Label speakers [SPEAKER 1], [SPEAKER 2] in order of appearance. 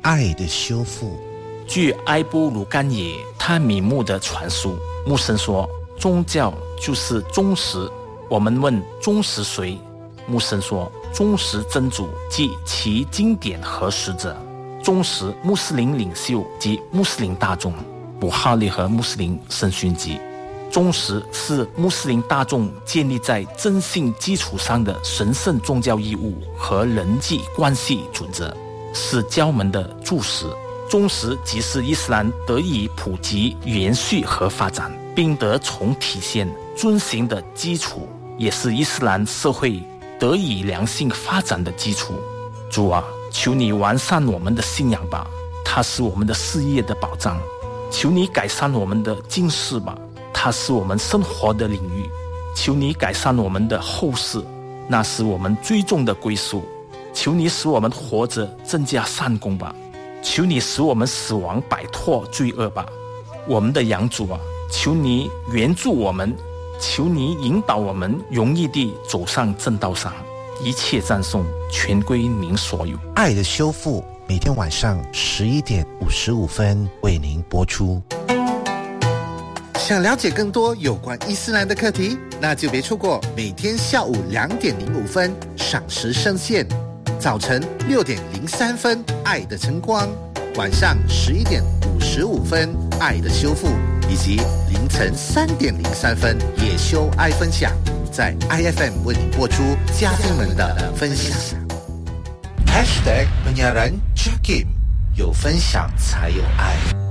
[SPEAKER 1] 爱的修复。
[SPEAKER 2] 据埃布鲁干也他米木的传述，牧神说宗教就是忠实。我们问忠实谁？牧神说忠实真主即其经典核实者，忠实穆斯林领袖及穆斯林大众，布哈里和穆斯林圣训集。忠实是穆斯林大众建立在真信基础上的神圣宗教义务和人际关系准则，是教门的柱石。忠实即是伊斯兰得以普及、延续和发展，并得从体现、遵行的基础，也是伊斯兰社会得以良性发展的基础。主啊，求你完善我们的信仰吧，它是我们的事业的保障。求你改善我们的今世吧，它是我们生活的领域。求你改善我们的后世，那是我们最终的归宿。求你使我们活着增加善功吧，求你使我们死亡摆脱罪恶吧。我们的养主啊，求你援助我们，求你引导我们容易地走上正道上。一切赞颂全归您所有。
[SPEAKER 1] 爱的修复每天晚上11点55分为您播出。想了解更多有关伊斯兰的课题，那就别错过每天下午2点05分赏时圣线，早晨6点03分爱的晨光，晚上11点55分爱的修复，以及凌晨3点03分也修爱分享，在 IFM 为你播出嘉宾们的分享。#penyiaran Jakim， 有分享才有爱。